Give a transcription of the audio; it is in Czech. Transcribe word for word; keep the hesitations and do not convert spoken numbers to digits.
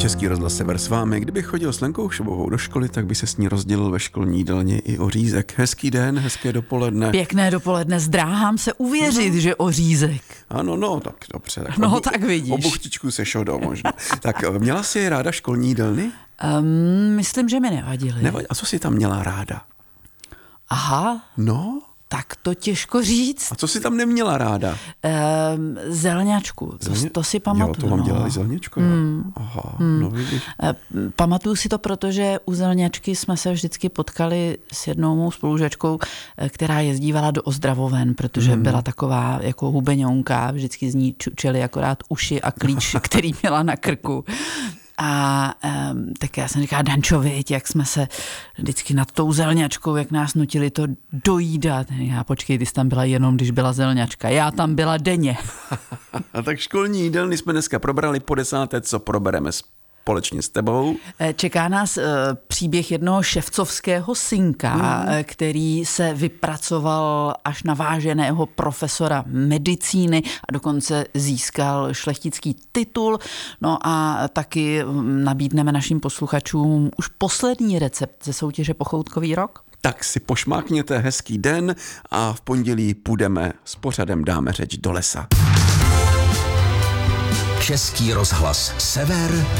Český rozhlas Sever s vámi. Kdyby chodil s Lenkou Šobovou do školy, tak by se s ní rozdělil ve školní jídelně i ořízek. Hezký den, hezké dopoledne. Pěkné dopoledne, zdráhám se uvěřit, no. že ořízek. Ano, no, tak dobře. Tak no, obu, tak vidíš. O buchtičku se šodo možná. Tak měla jsi ráda školní jídelny? Um, myslím, že mi nevadily. Nevadí. A co jsi tam měla ráda? Aha. No? Tak to těžko říct. A co jsi tam neměla ráda? Um, zelňačku, Zelně... to, to si pamatuju. Jo, to vám no. dělali zelněčko, hmm. Aha, hmm. no vidíš. Um, pamatuju si to, protože u zelňačky jsme se vždycky potkali s jednou mou spolužačkou, která jezdívala do Ozdravoven, protože hmm. byla taková jako hubeňonka, vždycky z ní čučely akorát uši a klíč, který měla na krku. A um, tak já jsem říkala, Dančo, viď, jak jsme se vždycky nad tou zelňačkou, jak nás nutili to dojídat. Já počkej, ty jsi tam byla jenom, když byla zelňačka. Já tam byla denně. A tak školní jídelny jsme dneska probrali po desáté, co probereme společně s tebou. Čeká nás uh, příběh jednoho ševcovského synka, mm. který se vypracoval až na váženého profesora medicíny a dokonce získal šlechtický titul. No a taky nabídneme našim posluchačům už poslední recept ze soutěže Pochoutkový rok. Tak si pošmákněte, hezký den a v pondělí půjdeme s pořadem Dáme řeč do lesa. Český rozhlas Sever,